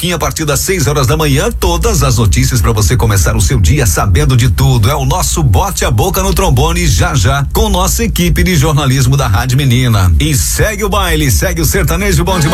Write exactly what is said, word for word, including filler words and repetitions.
pouquinho, a partir das seis horas da manhã, todas as notícias para você começar o seu dia sabendo de tudo. É o nosso Bote a Boca no Trombone, já já, com nossa equipe de jornalismo da Rádio Menina. E segue o baile, segue o sertanejo bom demais.